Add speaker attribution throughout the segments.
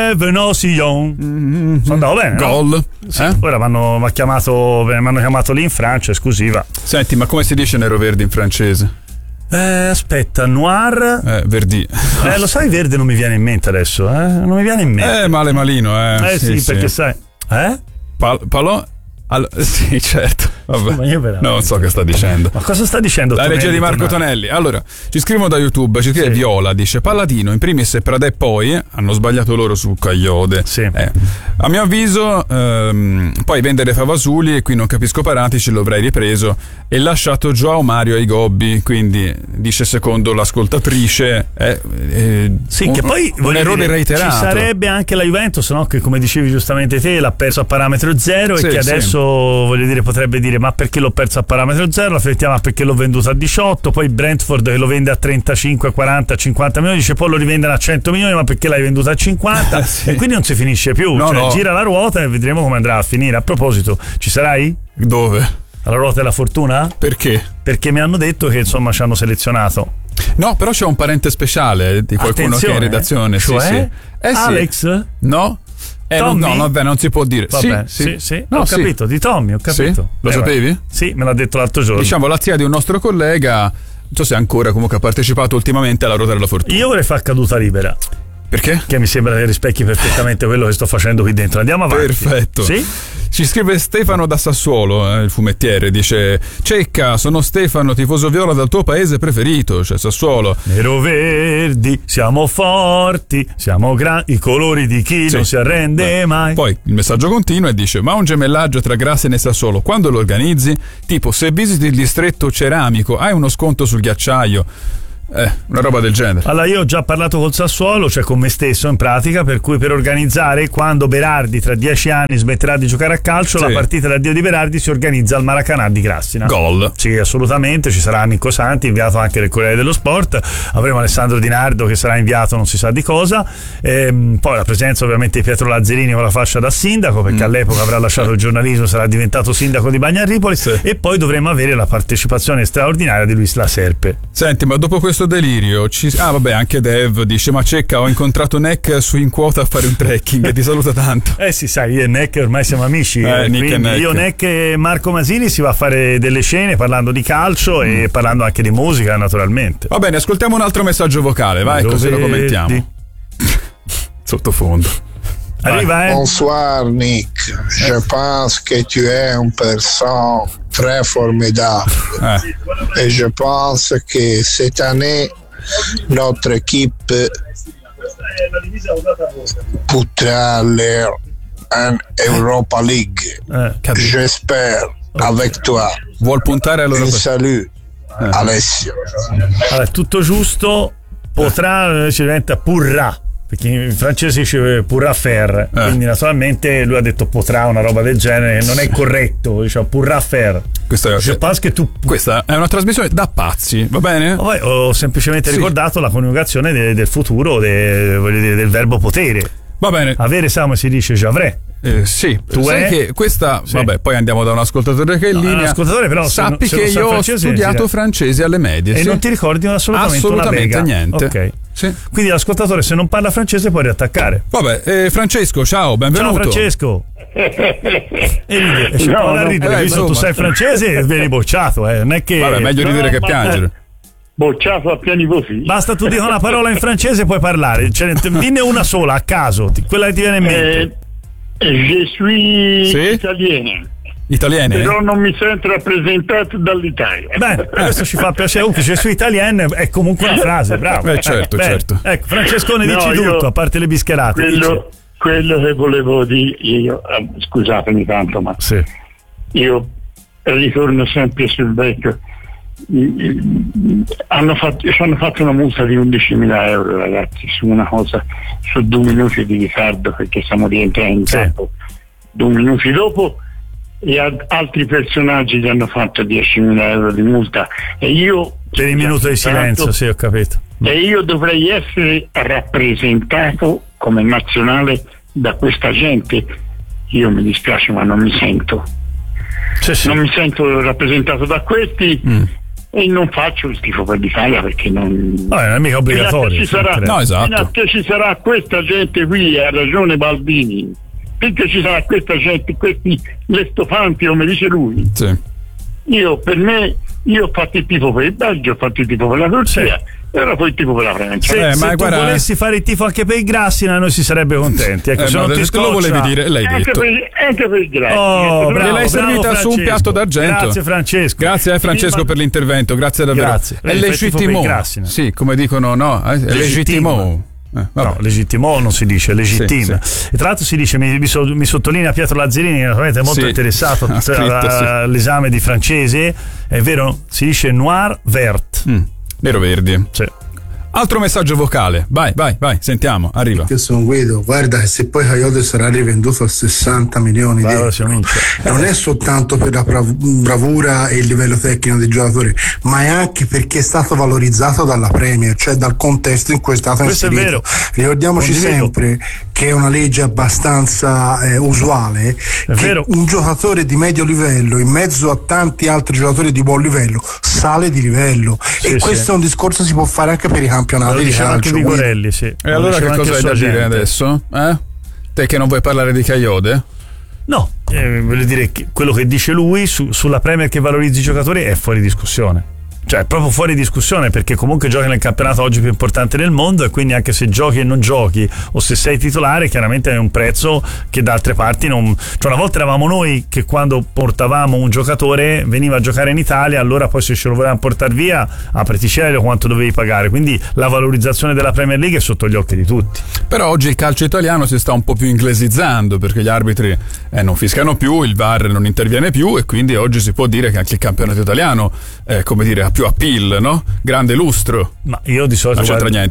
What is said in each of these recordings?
Speaker 1: rêve nos sillons. Sono andato bene,
Speaker 2: Gol.
Speaker 1: no? Sì. Ora mi hanno chiamato lì in Francia, esclusiva.
Speaker 2: Senti, ma come si dice nero verde in francese?
Speaker 1: Aspetta, noir.
Speaker 2: Verdi.
Speaker 1: Lo sai, verde non mi viene in mente adesso, non mi viene in mente.
Speaker 2: Male malino,
Speaker 1: sì, perché sai.
Speaker 2: Palò. Sì, certo. Vabbè. Non so che sta dicendo.
Speaker 1: Ma cosa sta dicendo?
Speaker 2: La regia di Marco Tonelli. Allora, ci scrivono da YouTube, ci scrive Viola, dice Palladino, in primis e Pradè poi, hanno sbagliato loro su Cagliode.
Speaker 1: Sì.
Speaker 2: A mio avviso, poi vendere Favasuli, e qui non capisco Paratici, lo avrei ripreso e lasciato Joao Mario ai Gobbi, quindi dice secondo l'ascoltatrice
Speaker 1: che poi
Speaker 2: un errore reiterato.
Speaker 1: Ci sarebbe anche la Juventus, no? Che come dicevi giustamente te l'ha perso a parametro zero e che adesso voglio dire potrebbe dire ma perché l'ho perso a parametro zero, la Fiorentina ma perché l'ho venduto a 18, poi Brentford che lo vende a 35, 40, 50 milioni dice poi lo rivendono a 100 milioni ma perché l'hai venduto a 50 e quindi non si finisce più, gira la ruota e vedremo come andrà a finire. A proposito, ci sarai?
Speaker 2: Dove?
Speaker 1: Alla ruota della fortuna?
Speaker 2: Perché?
Speaker 1: Perché mi hanno detto che insomma ci hanno selezionato.
Speaker 2: No, però c'è un parente speciale di qualcuno che è in redazione.
Speaker 1: Cioè? Alex?
Speaker 2: No? No, vabbè, non si può dire.
Speaker 1: Vabbè, sì. No, ho capito, di Tommy, ho capito.
Speaker 2: Sì? Lo sapevi?
Speaker 1: Sì, me l'ha detto l'altro giorno.
Speaker 2: Diciamo la zia di un nostro collega, non so se ancora comunque ha partecipato ultimamente alla Ruota della Fortuna.
Speaker 1: Io vorrei far caduta libera.
Speaker 2: Perché?
Speaker 1: Che mi sembra che rispecchi perfettamente quello che sto facendo qui dentro. Andiamo avanti.
Speaker 2: Perfetto.
Speaker 1: Sì?
Speaker 2: Ci scrive Stefano da Sassuolo, il fumettiere, dice Cecca, sono Stefano, tifoso viola dal tuo paese preferito, cioè Sassuolo.
Speaker 1: Nero verdi, siamo forti, siamo grandi, i colori di chi non si arrende mai.
Speaker 2: Poi il messaggio continua e dice ma un gemellaggio tra Grassen e Sassuolo, quando lo organizzi? Tipo se visiti il distretto ceramico hai uno sconto sul ghiacciaio. Una roba del genere.
Speaker 1: Allora io ho già parlato col Sassuolo, cioè con me stesso in pratica, per cui per organizzare quando Berardi tra 10 anni smetterà di giocare a calcio, la partita d'addio di Berardi si organizza al Maracanã di Grassina.
Speaker 2: Gol.
Speaker 1: Sì, assolutamente, ci sarà Nico Santi inviato anche del Corriere dello Sport, avremo Alessandro Di Nardo che sarà inviato non si sa di cosa, poi la presenza ovviamente di Pietro Lazzarini con la fascia da sindaco perché all'epoca avrà lasciato il giornalismo, sarà diventato sindaco di Bagnaripoli e poi dovremo avere la partecipazione straordinaria di Luis La Serpe.
Speaker 2: Senti, ma dopo questo delirio anche Dev dice ma Cecca ho incontrato Neck su In Quota a fare un trekking ti saluta tanto.
Speaker 1: Sì, sai, io e Neck ormai siamo amici, quindi io, Neck e Marco Masini si va a fare delle scene parlando di calcio e parlando anche di musica naturalmente.
Speaker 2: Va bene, ascoltiamo un altro messaggio vocale, vai, così lo commentiamo. Sottofondo.
Speaker 1: Arriva,
Speaker 3: Bonsoir Nick, je pense que tu es une personne très formidable et je pense que cette année notre équipe potrà aller en Europa League. J'espère avec toi.
Speaker 2: Vuol puntare all'Europa.
Speaker 3: Un salut Alessio.
Speaker 1: Allora, tutto giusto, potrà ci diventa pourra. Perché in francese dice pourra faire, quindi naturalmente lui ha detto potrà, una roba del genere, non è corretto, diciamo pourra faire. Questa
Speaker 2: è una trasmissione da pazzi, va bene?
Speaker 1: Poi ho semplicemente ricordato la coniugazione del futuro, voglio dire, del verbo potere.
Speaker 2: Va bene.
Speaker 1: Avere, Samu si dice j'avrei.
Speaker 2: Sì, tu sai che questa vabbè, poi andiamo da un ascoltatore che è in linea.
Speaker 1: Però
Speaker 2: sappi che io ho studiato francese alle medie
Speaker 1: e non ti ricordi assolutamente
Speaker 2: niente.
Speaker 1: Ok.
Speaker 2: Sì.
Speaker 1: Quindi l'ascoltatore se non parla francese può riattaccare.
Speaker 2: Vabbè, Francesco, ciao, benvenuto.
Speaker 1: Ciao Francesco. Tu sai francese e vieni bocciato, non è che
Speaker 2: vabbè, meglio ridere che piangere.
Speaker 4: Bocciato a piani così.
Speaker 1: Basta tu dica una parola in francese e puoi parlare, dinne una sola a caso, quella che ti viene in mente.
Speaker 4: Je suis
Speaker 2: italiana.
Speaker 4: Però non mi sento rappresentato dall'Italia.
Speaker 1: Bene, questo ci fa piacere. Comunque, je suis italienne è comunque una frase, bravo.
Speaker 2: Certo.
Speaker 1: Ecco, Francescone, dici tutto, a parte le bischerate.
Speaker 4: Quello che volevo dire io, scusatemi tanto, ma io ritorno sempre sul vecchio. Ci hanno fatto una multa di 11.000 euro, ragazzi, su una cosa, su 2 minuti di ritardo, perché siamo rientrati in campo 2 minuti dopo, e altri personaggi gli hanno fatto 10.000 euro di multa, e io
Speaker 1: per il minuto di silenzio, ho capito,
Speaker 4: e io dovrei essere rappresentato come nazionale da questa gente. Io mi dispiace ma non mi sento non mi sento rappresentato da questi. e non faccio il schifo per l'Italia perché non
Speaker 1: è mica obbligatorio.
Speaker 2: No, esatto.
Speaker 4: Fino a che ci sarà questa gente qui, ha ragione Baldini, finché ci sarà questa gente, questi lestofanti come dice lui,
Speaker 2: sì.
Speaker 4: Io ho fatto il tifo per il Belgio, ho fatto il tifo per la Turchia, e ora poi il tifo per la Francia.
Speaker 1: Se tu volessi fare il tifo anche per il Grassina, noi si sarebbe contenti. Ecco, se non ti
Speaker 2: lo volevi dire, l'hai detto.
Speaker 4: Anche per il Grassina.
Speaker 2: Gliel'hai servita su un piatto d'argento.
Speaker 1: Grazie Francesco.
Speaker 2: Grazie Francesco per l'intervento, grazie davvero.
Speaker 1: Grazie.
Speaker 2: È legittimo. Sì, come dicono, no? È legittimo.
Speaker 1: No, legittimo non si dice, legittima. Sì. E tra l'altro si dice, mi sottolinea Pietro Lazzarini, naturalmente è molto interessato all'esame di francese, è vero, si dice noir vert.
Speaker 2: Nero verdi.
Speaker 1: Sì.
Speaker 2: Altro messaggio vocale, vai, sentiamo, arriva.
Speaker 5: Io sono Guido, guarda che se poi Coyote sarà rivenduto a 60 milioni di euro, non è soltanto per la bravura e il livello tecnico dei giocatori, ma è anche perché è stato valorizzato dalla Premier, cioè dal contesto in cui è stato inserito. È vero. Ricordiamoci sempre che è una legge abbastanza usuale, che un giocatore di medio livello in mezzo a tanti altri giocatori di buon livello sale di livello, e questo è un discorso che si può fare anche per i campionati di calcio.
Speaker 1: Anche Vigorelli, sì.
Speaker 2: E allora che cosa hai da dire adesso? Te che non vuoi parlare di Coyote?
Speaker 1: No, voglio dire che quello che dice lui sulla Premier che valorizzi i giocatori è fuori discussione. Cioè, è proprio fuori discussione, perché comunque giochi nel campionato oggi più importante del mondo, e quindi anche se giochi e non giochi, o se sei titolare, chiaramente hai un prezzo che da altre parti non. Cioè, una volta eravamo noi che quando portavamo un giocatore veniva a giocare in Italia, allora poi se ce lo volevamo portare via, apriti cielo quanto dovevi pagare. Quindi la valorizzazione della Premier League è sotto gli occhi di tutti.
Speaker 2: Però oggi il calcio italiano si sta un po' più inglesizzando, perché gli arbitri non fiscano più, il VAR non interviene più, e quindi oggi si può dire che anche il campionato italiano come dire, ha più appeal, no? Grande lustro.
Speaker 1: Ma io di solito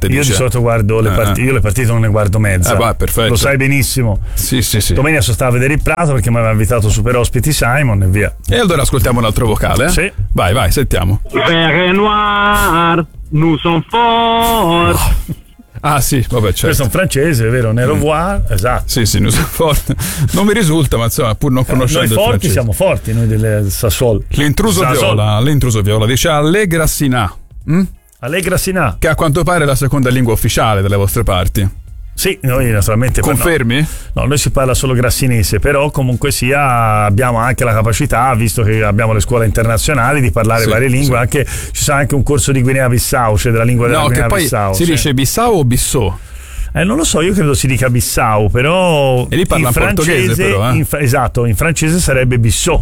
Speaker 1: guardo le partite, io le partite non ne guardo mezza.
Speaker 2: Perfetto.
Speaker 1: Lo sai benissimo.
Speaker 2: Sì.
Speaker 1: Domenica sono stato a vedere il Prato perché mi aveva invitato super ospiti Simon e via.
Speaker 2: E allora ascoltiamo un altro vocale?
Speaker 1: Sì.
Speaker 2: Vai, sentiamo.
Speaker 6: Vert noir, nous sommes forts.
Speaker 2: Ah sì, vabbè, certo.
Speaker 1: Questo è un francese, è vero? Nero voir, esatto.
Speaker 2: Sì, nous sommes forts. Non mi risulta, ma insomma, pur non conoscendo
Speaker 1: noi
Speaker 2: il francese.
Speaker 1: Siamo forti, noi del Sassuolo.
Speaker 2: L'intruso viola dice Allegra Sinà.
Speaker 1: Allegra Sinà,
Speaker 2: che a quanto pare è la seconda lingua ufficiale delle vostre parti.
Speaker 1: Sì, noi naturalmente.
Speaker 2: Confermi?
Speaker 1: No, noi si parla solo grassinese, però comunque sia abbiamo anche la capacità, visto che abbiamo le scuole internazionali, di parlare varie lingue. Anche ci sarà anche un corso di Guinea-Bissau, cioè della lingua della Guinea-Bissau.
Speaker 2: Si dice Bissau o Bissau?
Speaker 1: Non lo so, io credo si dica Bissau, però
Speaker 2: e lì parla
Speaker 1: in
Speaker 2: portoghese, però.
Speaker 1: Esatto, in francese sarebbe Bissau.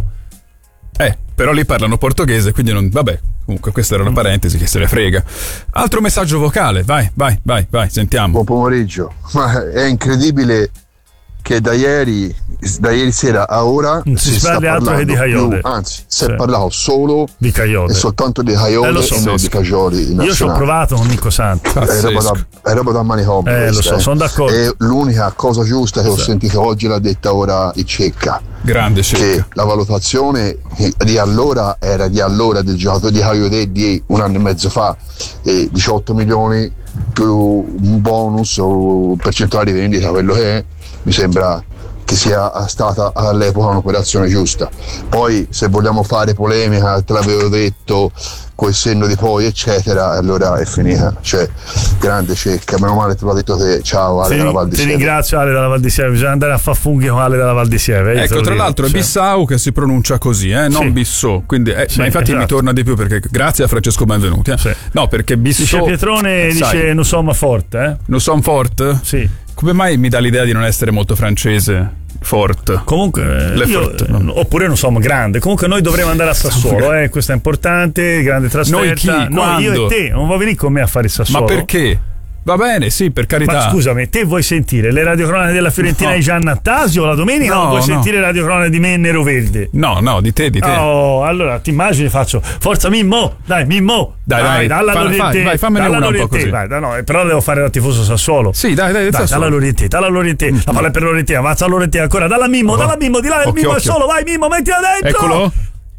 Speaker 2: Però lì parlano portoghese, quindi non. Vabbè, comunque questa era una parentesi, che se ne frega. Altro messaggio vocale, vai, sentiamo.
Speaker 7: Buon pomeriggio. Ma è incredibile che da ieri sera a ora
Speaker 1: si parla altro che di Coyote.
Speaker 7: Anzi, si è parlato solo
Speaker 1: di Coyote,
Speaker 7: e soltanto di Coyote e non di Cagioli.
Speaker 1: Io ci ho provato con Nico Santo.
Speaker 7: È roba da manicomio.
Speaker 1: Lo so, sono d'accordo.
Speaker 7: E l'unica cosa giusta che ho sentito oggi l'ha detta ora il Cecca.
Speaker 2: Grande Cecca.
Speaker 7: Che la valutazione di allora era di allora del giocatore di Coyote di un anno e mezzo fa, 18 milioni più un bonus o percentuale di vendita, quello che è, mi sembra che sia stata all'epoca un'operazione giusta. Poi se vogliamo fare polemica, te l'avevo detto, col senno di poi eccetera, allora è finita. Cioè, grande Cecca, meno male te l'ho detto te. Ciao Ale dalla Val di Sieve.
Speaker 1: Ti ringrazio Ale dalla Val di Sieve, bisogna andare a far funghi con Ale dalla Val di Sieve.
Speaker 2: Ecco, tra l'altro è Bissau che si pronuncia così, non Bissau, quindi ma infatti mi torna di più, perché grazie a Francesco Benvenuti. No, perché Bissau.
Speaker 1: Dice Pietrone, dice nous sommes forte.
Speaker 2: Nous sommes forte?
Speaker 1: Sì.
Speaker 2: Come mai mi dà l'idea di non essere molto francese? Fort.
Speaker 1: Comunque oppure non siamo grande. Comunque noi dovremo andare a Sassuolo, questo è importante, grande trasferta.
Speaker 2: Noi
Speaker 1: io e te, non va venire con me a fare il Sassuolo.
Speaker 2: Ma perché? Va bene, sì, per carità.
Speaker 1: Ma scusami, te vuoi sentire le radiocronache della Fiorentina di Giannattasio la domenica, o vuoi sentire le radiocronache di me e Nero Verde?
Speaker 2: No, di te.
Speaker 1: Oh, allora ti immagini, faccio forza Mimmo, dai Mimmo. Dai, dalla Lorientè.
Speaker 2: Vai, fammene una un po' così.
Speaker 1: Però devo fare da tifoso Sassuolo.
Speaker 2: Sì, dai,
Speaker 1: dalla Lorientè. La palla è per Lorientè, avanza Lorientè ancora, dalla Mimmo, di là il Mimmo è solo, vai Mimmo, mettila dentro.
Speaker 2: Eccolo.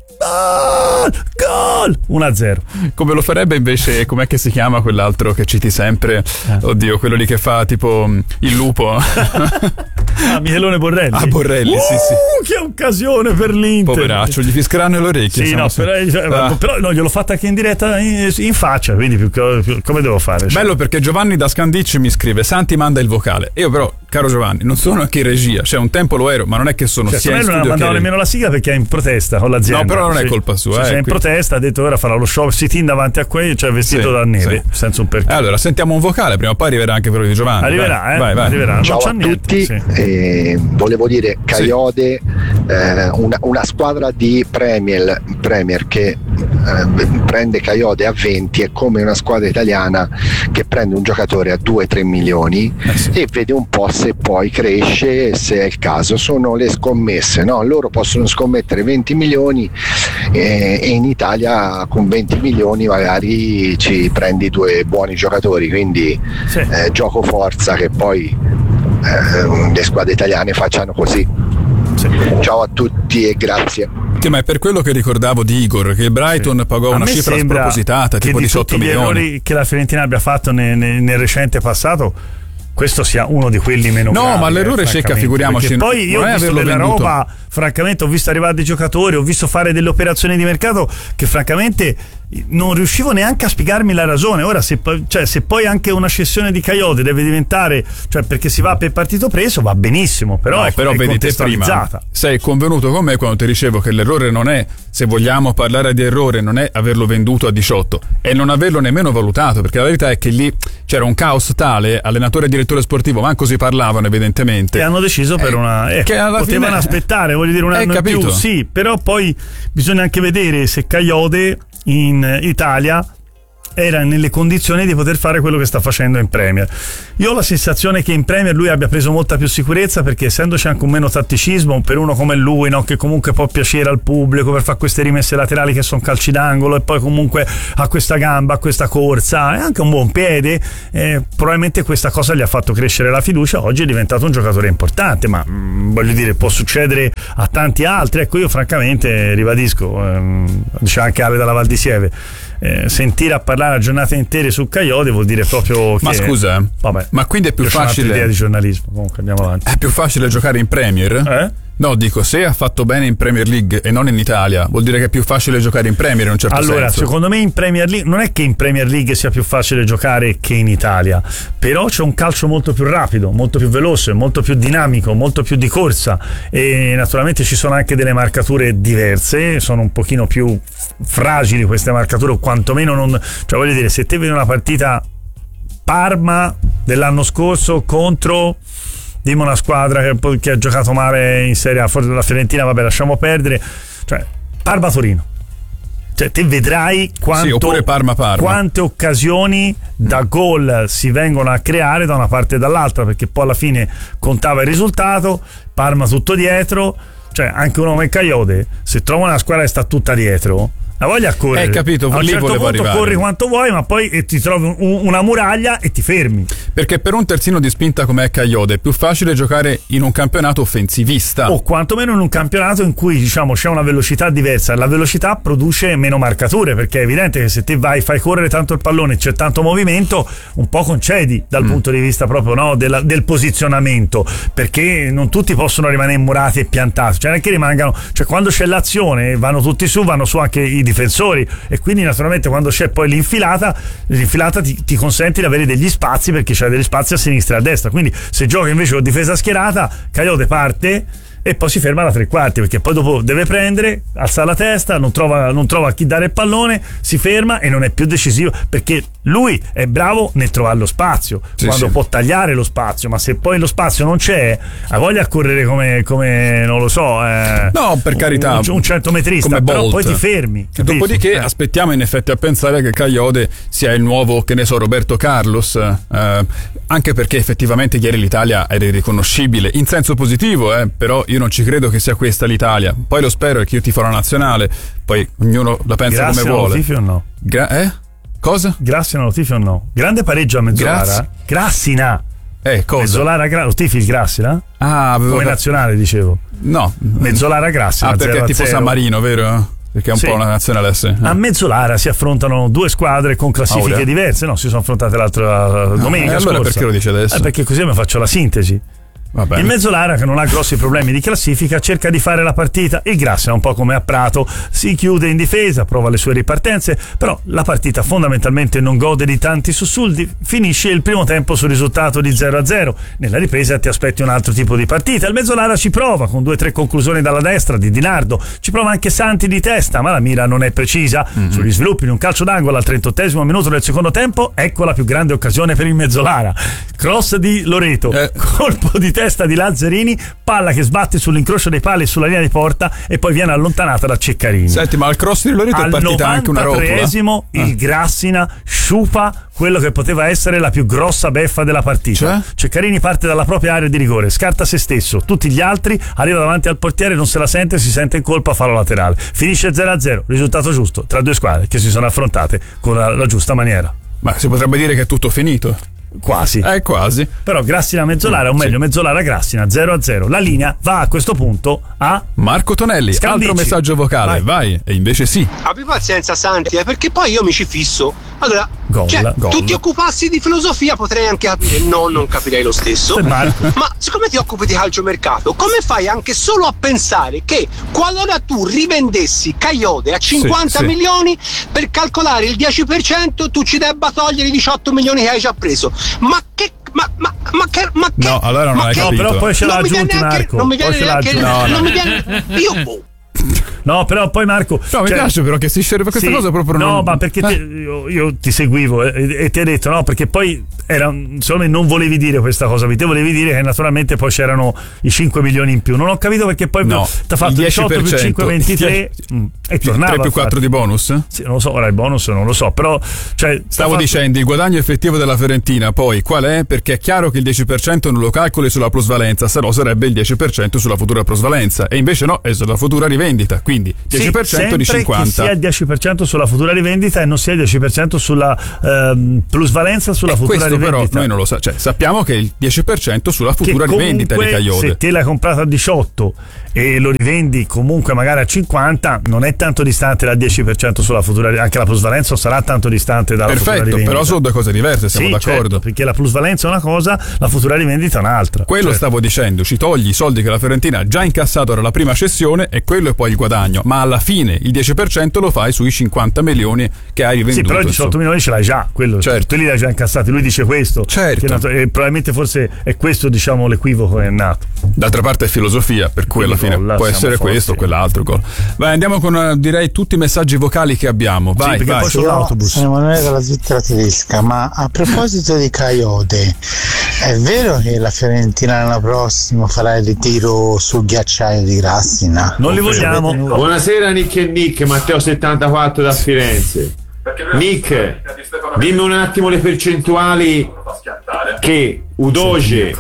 Speaker 1: Gol 1-0.
Speaker 2: Come lo farebbe invece, com'è che si chiama quell'altro che citi sempre? Oddio, quello lì che fa tipo il lupo.
Speaker 1: Michelone Borrelli.
Speaker 2: Borrelli, sì.
Speaker 1: Che occasione per l'Inter.
Speaker 2: Poveraccio, gli fischeranno le orecchie.
Speaker 1: Sì, no, però no, gliel'ho fatta anche in diretta in faccia, quindi come devo fare?
Speaker 2: Bello, perché Giovanni da Scandicci mi scrive: Santi manda il vocale. Io però, caro Giovanni, non sono anche in regia, cioè un tempo lo ero, ma non è che sono sia in studio
Speaker 1: non ha mandato nemmeno la sigla perché è in protesta con l'azienda.
Speaker 2: No, però non è colpa sua.
Speaker 1: È in protesta, ha detto ora farà lo show sit-in davanti a quelli, cioè vestito da neve, senza un perché.
Speaker 2: Allora, sentiamo un vocale, prima o poi arriverà anche quello di Giovanni.
Speaker 1: Arriverà.
Speaker 8: Ciao a tutti, volevo dire Coyote, una squadra di Premier che prende Coyote a 20 è come una squadra italiana che prende un giocatore a 2-3 milioni e vede un po' se poi cresce, se è il caso. Sono le scommesse, no? Loro possono scommettere 20 milioni e in Italia con 20 milioni magari ci prendi 2 buoni giocatori, quindi gioco forza che poi le squadre italiane facciano così. Ciao a tutti e grazie.
Speaker 2: Ma è per quello che ricordavo di Igor, che il Brighton pagò una cifra spropositata, tipo 18 milioni.
Speaker 1: Gli errori che la Fiorentina abbia fatto nel recente passato, questo sia uno di quelli meno gravi.
Speaker 2: No, ma l'errore Cecca, figuriamoci.
Speaker 1: Poi io ho visto della roba, francamente, ho visto arrivare dei giocatori, ho visto fare delle operazioni di mercato che francamente non riuscivo neanche a spiegarmi la ragione. Ora se poi anche una cessione di Coyote deve diventare, cioè perché si va per partito preso, va benissimo, però è
Speaker 2: vedi, te prima sei convenuto con me quando ti dicevo che l'errore non è, se vogliamo parlare di errore, non è averlo venduto a 18 e non averlo nemmeno valutato, perché la verità è che lì c'era un caos tale, allenatore e direttore sportivo manco si parlavano evidentemente,
Speaker 1: e hanno deciso per che potevano aspettare, voglio dire, un anno in più, sì, però poi bisogna anche vedere se Coyote in Italia era nelle condizioni di poter fare quello che sta facendo in Premier. Io ho la sensazione che in Premier lui abbia preso molta più sicurezza, perché essendoci anche un meno tatticismo per uno come lui, no? Che comunque può piacere al pubblico per fare queste rimesse laterali che sono calci d'angolo, e poi comunque ha questa gamba, ha questa corsa e anche un buon piede, probabilmente questa cosa gli ha fatto crescere la fiducia. Oggi è diventato un giocatore importante, ma voglio dire, può succedere a tanti altri. Ecco, io francamente ribadisco, diceva anche Ale dalla Val di Sieve, sentire a parlare a giornate intere su Coyote vuol dire proprio che...
Speaker 2: Ma scusa, ma quindi è più facile...
Speaker 1: idea di giornalismo, comunque andiamo avanti.
Speaker 2: È più facile giocare in Premier? No, dico, se ha fatto bene in Premier League e non in Italia, vuol dire che è più facile giocare in Premier in un certo senso.
Speaker 1: Allora, secondo me in Premier League, non è che in Premier League sia più facile giocare che in Italia, però c'è un calcio molto più rapido, molto più veloce, molto più dinamico, molto più di corsa, e naturalmente ci sono anche delle marcature diverse, sono un pochino più fragili queste marcature, o quantomeno non... Cioè, voglio dire, se te vedi una partita Parma dell'anno scorso contro... Dimmi una squadra che ha giocato male in Serie A, forse la Fiorentina, vabbè, lasciamo perdere, cioè Parma-Torino, cioè te vedrai
Speaker 2: oppure Parma.
Speaker 1: Quante occasioni da gol si vengono a creare da una parte e dall'altra, perché poi alla fine contava il risultato, Parma tutto dietro, cioè anche uno come Coyote, se trova una squadra che sta tutta dietro, la voglia a correre,
Speaker 2: capito,
Speaker 1: a un certo punto arrivare. Corri quanto vuoi, ma poi ti trovi una muraglia e ti fermi,
Speaker 2: perché per un terzino di spinta come Coyote è più facile giocare in un campionato offensivista,
Speaker 1: o quantomeno in un campionato in cui, diciamo, c'è una velocità diversa. La velocità produce meno marcature, perché è evidente che se te fai correre tanto il pallone, c'è tanto movimento, un po' concedi dal punto di vista proprio, no, del posizionamento, perché non tutti possono rimanere murati e piantati, cioè non è che rimangano, cioè quando c'è l'azione vanno tutti su, vanno su anche i difensori, e quindi naturalmente quando c'è poi l'infilata ti consente di avere degli spazi, perché c'è degli spazi a sinistra e a destra. Quindi se gioca invece con difesa schierata, Coyote parte e poi si ferma alla tre quarti, perché poi dopo deve prendere, alza la testa, non trova a chi dare il pallone, si ferma e non è più decisivo, perché lui è bravo nel trovare lo spazio, quando può tagliare lo spazio, ma se poi lo spazio non c'è, ha voglia a correre come non lo so,
Speaker 2: no, per carità,
Speaker 1: un centometrista,
Speaker 2: come
Speaker 1: però
Speaker 2: Bolt.
Speaker 1: poi ti fermi, capito?
Speaker 2: Dopodiché aspettiamo in effetti a pensare che Coyote sia il nuovo, che ne so, Roberto Carlos, anche perché effettivamente ieri l'Italia era irriconoscibile in senso positivo, però io non ci credo che sia questa l'Italia. Poi lo spero, che io tifo la nazionale, poi ognuno la pensa
Speaker 1: Grazie,
Speaker 2: come vuole.
Speaker 1: Tifi o no?
Speaker 2: Cosa?
Speaker 1: Grassina lo tifi o no? Grande pareggio a Mezzolara. Grassina.
Speaker 2: Cosa?
Speaker 1: Mezzolara, lo tifi il Grassina? Come nazionale, dicevo.
Speaker 2: No.
Speaker 1: Mezzolara Grassina.
Speaker 2: Perché è tipo San Marino, vero? Perché è un po' una nazionale
Speaker 1: A Mezzolara si affrontano due squadre con classifiche diverse, no? Si sono affrontate l'altra domenica
Speaker 2: allora
Speaker 1: scorsa.
Speaker 2: Perché lo dice adesso?
Speaker 1: Perché così mi faccio la sintesi. Il Mezzolara, che non ha grossi problemi di classifica, cerca di fare la partita. Il Grassina, un po' come a Prato, si chiude in difesa, prova le sue ripartenze, però la partita fondamentalmente non gode di tanti sussulti. Finisce il primo tempo sul risultato di 0-0. Nella ripresa ti aspetti un altro tipo di partita. Il Mezzolara ci prova con 2-3 conclusioni dalla destra di Di Nardo, ci prova anche Santi di testa, ma la mira non è precisa. Sugli sviluppi di un calcio d'angolo al 38esimo minuto del secondo tempo, ecco la più grande occasione per il Mezzolara. Cross di Loreto, colpo di testa di Lazzarini, palla che sbatte sull'incrocio dei pali sulla linea di porta e poi viene allontanata da Ceccarini.
Speaker 2: Senti, ma al cross di Loreto è partita anche una rotola.
Speaker 1: Al 93esimo il Grassina sciupa quello che poteva essere la più grossa beffa della partita. Ceccarini parte dalla propria area di rigore, scarta se stesso, tutti gli altri, arriva davanti al portiere, non se la sente, si sente in colpa, fallo laterale. Finisce 0-0, risultato giusto tra due squadre che si sono affrontate con la giusta maniera.
Speaker 2: Ma si potrebbe dire che è tutto finito?
Speaker 1: Quasi.
Speaker 2: Quasi.
Speaker 1: Però Grassina Mezzolara, o meglio Mezzolara Grassina 0-0. La linea va a questo punto a
Speaker 2: Marco Tonelli.
Speaker 1: Scambici.
Speaker 2: Altro messaggio vocale, vai. E invece sì.
Speaker 9: Abbi pazienza Santi, perché poi io mi ci fisso. Allora,
Speaker 1: gol.
Speaker 9: tu ti occupassi di filosofia potrei anche capire. No, non capirei lo stesso. Ma siccome ti occupi di calciomercato, come fai anche solo a pensare che qualora tu rivendessi Kayode a 50 milioni, per calcolare il 10% tu ci debba togliere i 18 milioni che hai già preso? Ma che
Speaker 2: no, allora non hai capito.
Speaker 1: Però poi ce l'ha aggiunti Marco.
Speaker 9: Non mi viene neanche non mi viene io
Speaker 1: No, però poi Marco,
Speaker 2: mi piace però che si scende per questa cosa proprio.
Speaker 1: No, ma perché io ti seguivo e ti ho detto no, perché poi secondo me non volevi dire questa cosa, te volevi dire che naturalmente poi c'erano i 5 milioni in più. Non ho capito perché poi ti ha fatto 18 più 5 23 e tornava
Speaker 2: 3 più 4 di bonus?
Speaker 1: Sì, non lo so, ora il bonus non lo so, però
Speaker 2: stavo dicendo il guadagno effettivo della Fiorentina poi qual è? Perché è chiaro che il 10% non lo calcoli sulla plusvalenza, se no sarebbe il 10% sulla futura plusvalenza, e invece no, è sulla futura rivendita, quindi 10% di 50.
Speaker 1: Che sia il 10% sulla futura rivendita e non sia il 10% sulla plusvalenza sulla futura rivendita.
Speaker 2: Però noi non lo sappiamo che è il 10% sulla futura rivendita di Kayode.
Speaker 1: Se te l'hai comprato a 18 e lo rivendi comunque magari a 50, non è tanto distante dal 10% sulla futura, anche la plusvalenza sarà tanto distante dalla futura rivendita.
Speaker 2: Perfetto, però sono due cose diverse, siamo d'accordo.
Speaker 1: Certo, perché la plusvalenza è una cosa, la futura rivendita è un'altra.
Speaker 2: Quello stavo dicendo, ci togli i soldi che la Fiorentina ha già incassato dalla prima cessione e quello è poi il guadagno, ma alla fine il 10% lo fai sui 50 milioni che hai rivenduto.
Speaker 1: Sì, però i 18 milioni ce l'hai già, quello tu li hai già incassati, lui dice questo.
Speaker 2: Certo.
Speaker 1: E probabilmente forse è questo, diciamo, l'equivoco che è nato.
Speaker 2: D'altra parte è filosofia, per cui alla fine può essere questo o quell'altro gol. Vai, andiamo con direi tutti i messaggi vocali che abbiamo. Vai, vai.
Speaker 1: Poi sull'autobus.
Speaker 10: Sono Emanuele dalla Svizzera tedesca, ma a proposito di Kayode, è vero che la Fiorentina l'anno prossimo farà il ritiro sul ghiacciaio di Grassina?
Speaker 1: Non li vogliamo.
Speaker 11: Buonasera Nick e Nick, Matteo 74 da Firenze. Nick, dimmi un attimo le percentuali che Udoge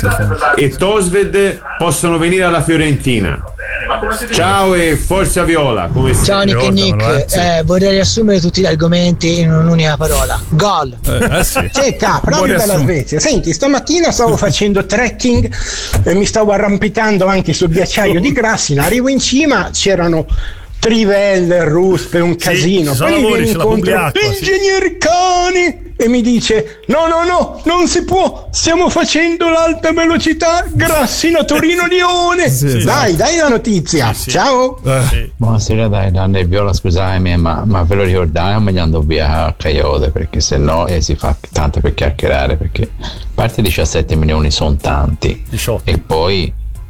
Speaker 11: e Tosved possono venire alla Fiorentina. Ciao e forza Viola. Come
Speaker 12: ciao Nick e Nick, vorrei riassumere tutti gli argomenti in un'unica parola: gol.
Speaker 10: Secca, proprio dalla Svezia. Senti, stamattina stavo facendo trekking e mi stavo arrampicando anche sul ghiacciaio di Grassina. Arrivo in cima, c'erano trivelle, ruspe, un casino. Poi mi viene incontro l'ingegnere Cani e mi dice no, non si può, stiamo facendo l'alta velocità Grassina Torino-Lione. Dai la notizia. Ciao.
Speaker 13: Buonasera dai Danne Viola, scusatemi, ma ve lo ricordate mandando via Kayode, perché se no si fa tanto per chiacchierare, perché a parte 17 milioni sono tanti 18. E poi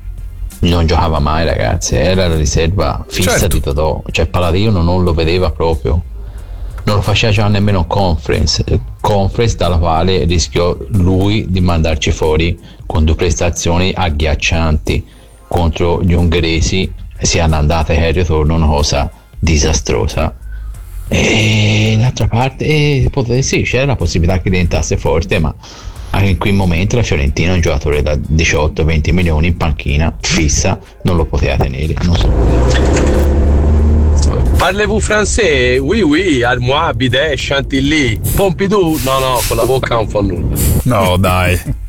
Speaker 13: non giocava mai, ragazzi, era la riserva fissa di Totò, cioè Paladino non lo vedeva proprio, non lo faceva già nemmeno conference dalla quale rischiò lui di mandarci fuori con 2 prestazioni agghiaccianti contro gli ungheresi, sia andata che il ritorno, una cosa disastrosa. E d'altra parte sì, c'era la possibilità che diventasse forte, ma anche in quel momento la Fiorentina, un giocatore da 18-20 milioni in panchina fissa, non lo poteva tenere, non so.
Speaker 14: Parlez-vous français? Oui, Almois, Bidet, Chantilly, Pompidou? No, con la bocca non fa nulla.
Speaker 2: No, dai.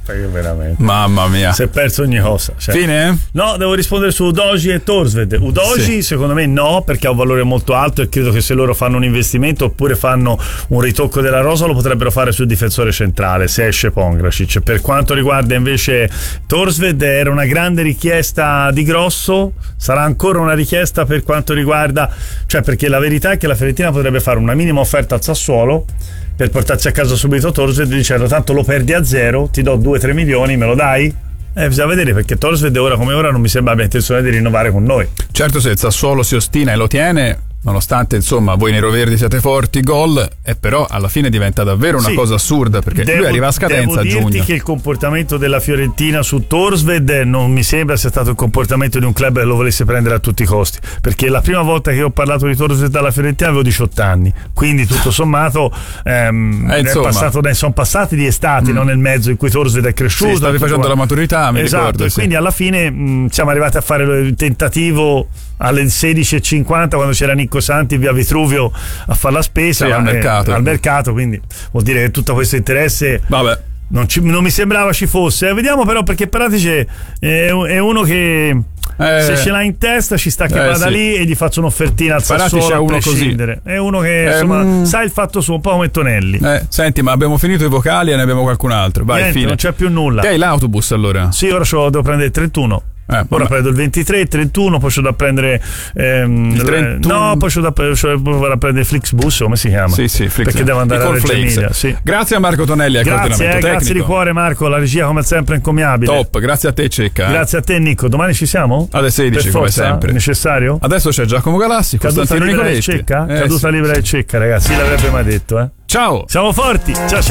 Speaker 1: Veramente.
Speaker 2: Mamma mia.
Speaker 1: Si è perso ogni cosa. Cioè.
Speaker 2: Fine?
Speaker 1: No, devo rispondere su Udogie e Thorstvedt. Udogie secondo me no, perché ha un valore molto alto e credo che se loro fanno un investimento oppure fanno un ritocco della rosa lo potrebbero fare sul difensore centrale se esce Pongracic. Per quanto riguarda invece Thorstvedt, era una grande richiesta di Grosso, sarà ancora una richiesta per quanto riguarda, cioè perché la verità è che la Fiorentina potrebbe fare una minima offerta al Sassuolo per portarsi a casa subito Thorstvedt dicendo tanto lo perdi a zero, ti do 2-3 milioni, me lo dai? Bisogna vedere, perché Thorstvedt ora come ora non mi sembra abbia intenzione di rinnovare con noi.
Speaker 2: Certo, se il Sassuolo si ostina e lo tiene, nonostante insomma voi neroverdi siate forti gol, e però alla fine diventa davvero una cosa assurda, perché lui arriva a scadenza a giugno.
Speaker 1: Devo dirti che il comportamento della Fiorentina su Thorstvedt non mi sembra sia stato il comportamento di un club che lo volesse prendere a tutti i costi, perché la prima volta che ho parlato di Thorstvedt alla Fiorentina avevo 18 anni, quindi tutto sommato sono passati di estati, non nel mezzo in cui Thorstvedt è cresciuto,
Speaker 2: sta rifacendo la maturità, mi ricordo,
Speaker 1: e quindi alla fine siamo arrivati a fare il tentativo alle 16:50 quando c'era Nicco Santi via Vitruvio a fare la spesa
Speaker 2: al
Speaker 1: mercato, quindi vuol dire che tutto questo interesse non mi sembrava ci fosse. Vediamo però, perché Paratici è uno che se ce l'ha in testa ci sta che vada lì e gli faccio un'offertina al Sassuolo a prescindere. È uno che insomma sa il fatto suo, un po' come Tonelli.
Speaker 2: Senti, ma abbiamo finito i vocali e ne abbiamo qualcun altro? Vai,
Speaker 1: niente,
Speaker 2: fine.
Speaker 1: Non c'è più nulla.
Speaker 2: Te hai l'autobus allora?
Speaker 1: Sì, ora devo prendere il 31. Ora prendo il 23, il 31, poi c'ho da prendere il 31. No, poi c'ho da prendere Flixbus, come si chiama?
Speaker 2: Sì, Flix,
Speaker 1: perché devo andare a Reggio Emilia.
Speaker 2: Grazie a Marco Tonelli al coordinamento tecnico.
Speaker 1: Grazie di cuore Marco, la regia come sempre incommiabile.
Speaker 2: Top, grazie a te Cecca.
Speaker 1: Grazie a te Nico, domani ci siamo?
Speaker 2: Alle 16 come sempre.
Speaker 1: Necessario?
Speaker 2: Adesso c'è Giacomo Galassi,
Speaker 1: Caduta libera e Cecca? Caduta libera e Cecca, ragazzi, chi l'avrebbe mai detto,
Speaker 2: Ciao.
Speaker 1: Siamo forti. Ciao.